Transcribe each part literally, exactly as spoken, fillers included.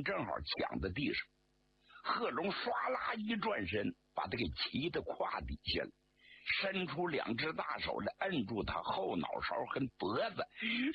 龙正好抢在地上，贺龙唰啦一转身，把他给骑到胯底下了，伸出两只大手来摁住他后脑勺和脖子，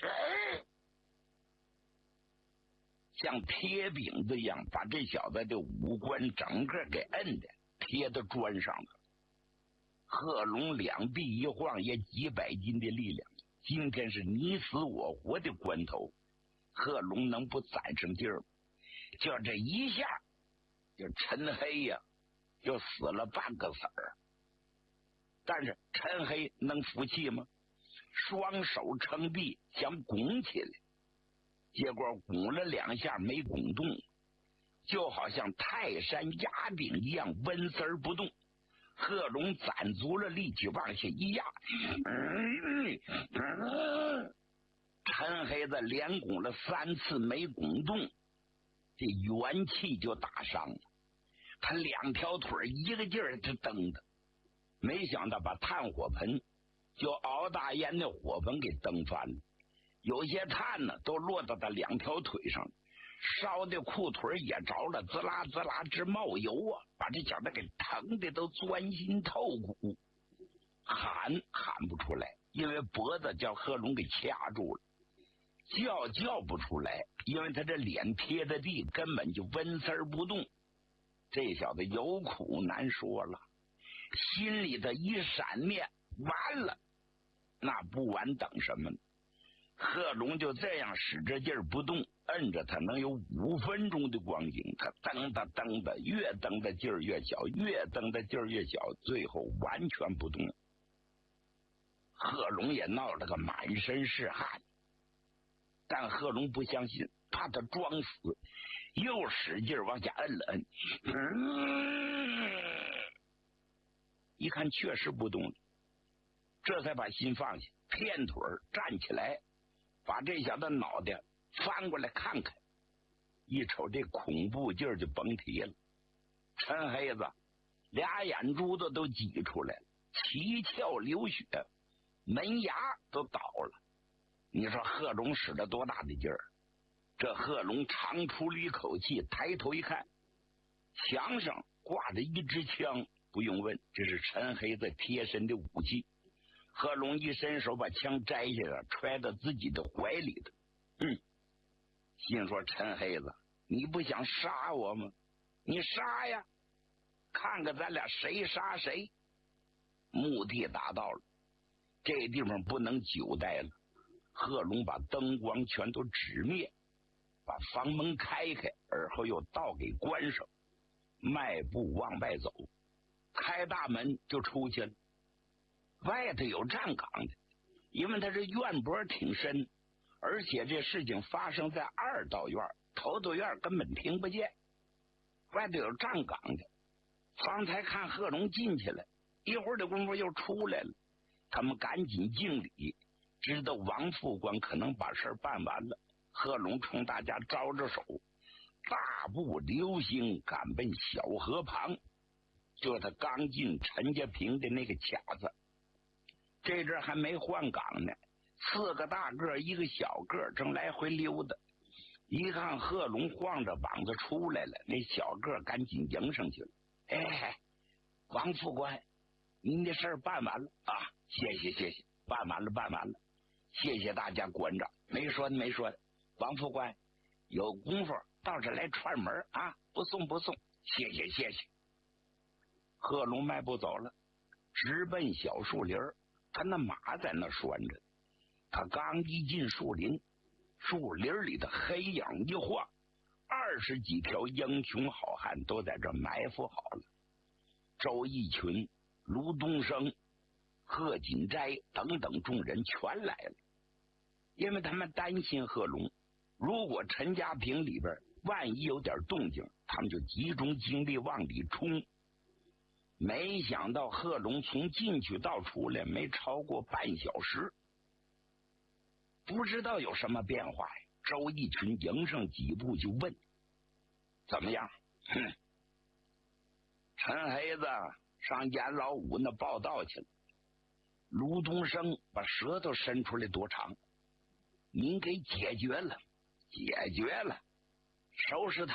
像贴饼子一样把这小子的五官整个给摁的贴到砖上了。贺龙两臂一晃，也几百斤的力量，今天是你死我活的关头，贺龙能不攒上劲儿吗？就这一下，就陈黑呀就死了半个子儿。但是陈黑能服气吗？双手撑地想拱起来，结果拱了两下没拱动，就好像泰山压顶一样纹丝儿不动。贺龙攒足了力气往下一压，嗯嗯、陈黑子连拱了三次没拱动，这元气就打伤了。他两条腿一个劲儿就蹬的，没想到把炭火盆就熬大烟的火盆给蹬翻了，有些炭呢都落到他两条腿上，烧的裤腿也着了，滋啦滋啦直冒油啊，把这小子给疼的都钻心透骨，喊喊不出来，因为脖子叫贺龙给掐住了，叫叫不出来，因为他这脸贴着地根本就纹丝不动。这小子有苦难说了，心里的一闪念，完了，那不完等什么呢？贺龙就这样使着劲儿不动，摁着他能有五分钟的光景，他蹬的蹬的，越蹬的劲儿越小，越蹬的劲儿越小，最后完全不动。贺龙也闹了个满身是汗，但贺龙不相信，怕他装死，又使劲往下摁了摁，嗯，一看确实不动了，这才把心放下，片腿站起来，把这小子脑袋翻过来看看，一瞅这恐怖劲儿就甭提了。陈黑子俩眼珠子都挤出来了，七窍流血，门牙都倒了。你说贺龙使了多大的劲儿？这贺龙长出了一口气，抬头一看，墙上挂着一支枪，不用问，这是陈黑子贴身的武器。贺龙一伸手把枪摘下来，揣到自己的怀里头。嗯，心说陈黑子，你不想杀我吗？你杀呀，看看咱俩谁杀谁。目的达到了，这地方不能久待了。贺龙把灯光全都指灭，把房门开开，而后又倒给关上，迈步往外走，开大门就出去了。外头有站岗的，因为他这院脖挺深，而且这事情发生在二道院，头道院根本听不见。外头有站岗的，方才看贺龙进去了，一会儿的功夫又出来了，他们赶紧敬礼，知道王副官可能把事办完了。贺龙冲大家招着手，大步流星赶奔小河旁。就他刚进陈家坪的那个卡子，这阵还没换岗呢，四个大个一个小个正来回溜达，一看贺龙晃着膀子出来了，那小个赶紧迎上去了。哎，王副官，您的事办完了啊？谢谢谢谢，办完了办完了，谢谢大家关照。没说的没说的，王副官有功夫到这来串门啊，不送不送，谢谢谢谢。贺龙迈步走了，直奔小树林，他那马在那拴着。他刚一进树林，树林里的黑影一晃，二十几条英雄好汉都在这埋伏好了。周逸群、卢东升、贺锦斋等等众人全来了，因为他们担心贺龙，如果陈家坪里边万一有点动静，他们就集中精力往里冲。没想到贺龙从进去到出来没超过半小时，不知道有什么变化呀。周逸群迎上几步就问：怎么样？哼，陈黑子上严老五那报道去了。卢东升把舌头伸出来多长，您给解决了，解决了，收拾他。